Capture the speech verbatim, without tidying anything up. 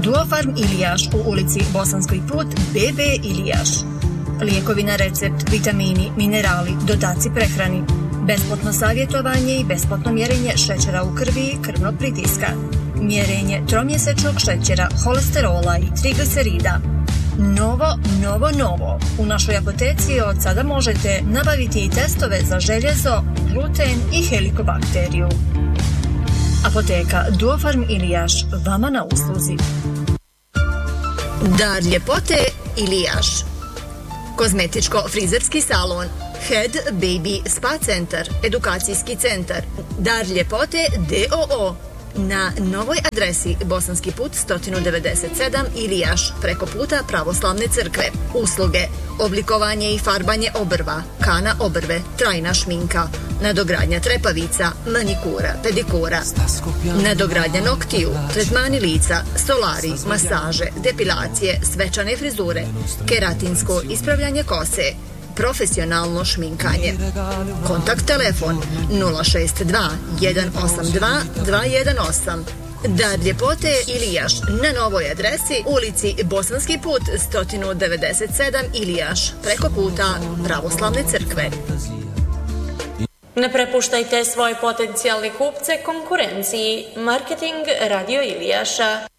Duofarm Ilijaš u ulici Bosanski put B B Ilijaš. Lijekovi na recept, vitamini, minerali, dodaci prehrani, besplatno savjetovanje i besplatno mjerenje šećera u krvi i krvnog pritiska, mjerenje tromjesečnog šećera, holesterola i triglicerida. Novo, novo, novo. U našoj apoteci od sada možete nabaviti i testove za željezo, gluten i helikobakteriju. Apoteka Duofarm Ilijaš, vama na usluzi. Dar ljepote Ilijaš. Kozmetičko-frizerski salon, Head Baby Spa Centar, edukacijski centar, Dar ljepote D O O. Na novoj adresi Bosanski put sto devedeset sedam Ilijaš, preko puta Pravoslavne crkve. Usluge: oblikovanje i farbanje obrva, kana obrve, trajna šminka, nadogradnja trepavica, manikura, pedikura, nadogradnja noktiju, tretmani lica, solari, masaže, depilacije, svečane frizure, keratinsko ispravljanje kose, profesionalno šminkanje. Kontakt telefon nula šest dva jedan osam dva dva jedan osam. Dar ljepote Ilijaš na novoj adresi ulici Bosanski put sto devedeset sedam Ilijaš, preko puta Pravoslavne crkve. Ne prepuštajte svoje potencijalne kupce konkurenciji. Marketing Radio Ilijaša.